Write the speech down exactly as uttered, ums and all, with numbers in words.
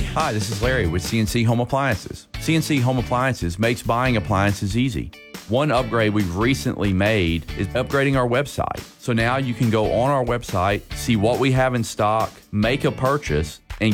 Hi, this is Larry with C N C Home Appliances. C N C Home Appliances makes buying appliances easy. One upgrade we've recently made is upgrading our website. So now you can go on our website, see what we have in stock, make a purchase,